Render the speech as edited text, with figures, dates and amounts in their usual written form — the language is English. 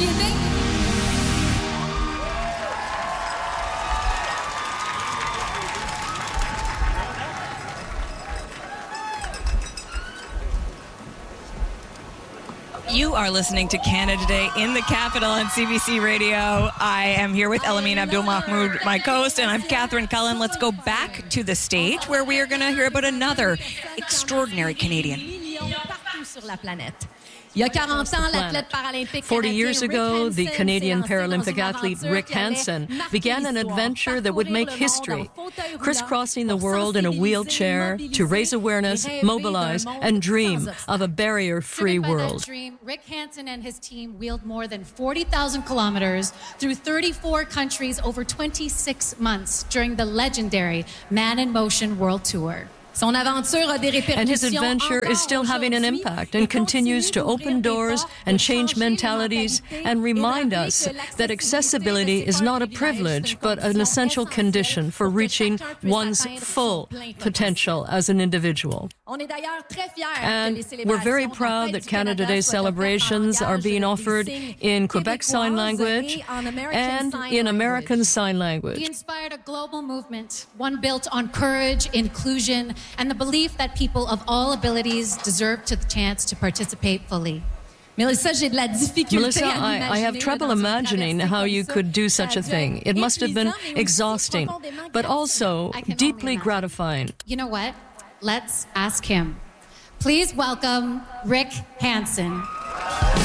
do you think? You are listening to Canada Day in the Capital on CBC Radio. I am here with Elamine Abdul-Mahmoud, my co-host, and I'm Catherine Cullen. Let's go back to the stage where we are going to hear about another extraordinary Canadian. 40 years ago, the Canadian Paralympic athlete Rick Hansen began an adventure that would make history, crisscrossing the world in a wheelchair to raise awareness, mobilize, and dream of a barrier-free world. Rick Hansen and his team wheeled more than 40,000 kilometers through 34 countries over 26 months during the legendary Man in Motion World Tour. And his adventure is still having an impact and continues to open doors and change mentalities and remind us that accessibility is not a privilege but an essential condition for reaching one's full potential as an individual. And we're very proud that Canada Day celebrations are being offered in Quebec Sign Language and in American Sign Language. He inspired a global movement, one built on courage, inclusion, and the belief that people of all abilities deserve the chance to participate fully. Melissa, I have trouble imagining how you could do such a thing. It must have been exhausting, but also deeply gratifying. You know what? Let's ask him. Please welcome Rick Hansen.